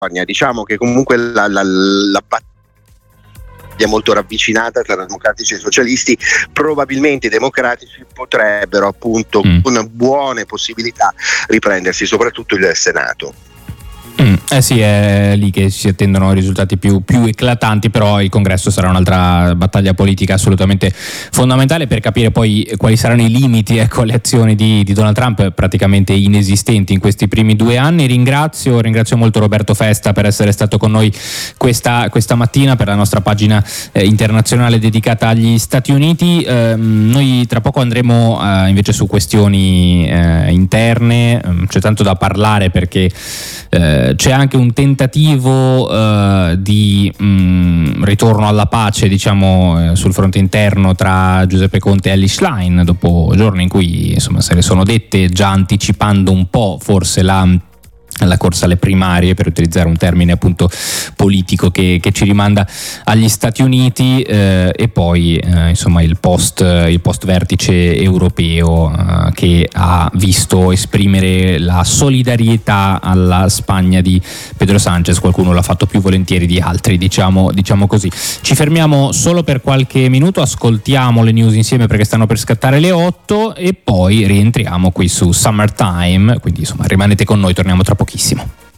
Diciamo che comunque la battaglia è molto ravvicinata tra democratici e socialisti. Probabilmente i democratici potrebbero appunto con buone possibilità riprendersi soprattutto il Senato. Sì, è lì che si attendono risultati più eclatanti, però il congresso sarà un'altra battaglia politica assolutamente fondamentale per capire poi quali saranno i limiti, alle azioni di Donald Trump, praticamente inesistenti in questi primi 2 anni. Ringrazio molto Roberto Festa per essere stato con noi questa mattina per la nostra pagina internazionale dedicata agli Stati Uniti. Noi tra poco andremo invece su questioni interne. C'è tanto da parlare perché c'è anche un tentativo di ritorno alla pace, diciamo, sul fronte interno tra Giuseppe Conte e Elly Schlein, dopo giorni in cui insomma se ne sono dette, già anticipando un po' forse la corsa alle primarie, per utilizzare un termine appunto politico che ci rimanda agli Stati Uniti, e poi insomma il post vertice europeo che ha visto esprimere la solidarietà alla Spagna di Pedro Sánchez. Qualcuno l'ha fatto più volentieri di altri, diciamo così. Ci fermiamo solo per qualche minuto, ascoltiamo le news insieme perché stanno per scattare le 8 e poi rientriamo qui su Summertime, quindi insomma rimanete con noi, torniamo tra pochissimo.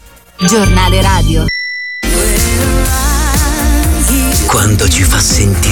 Giornale radio. Quando ci fa sentire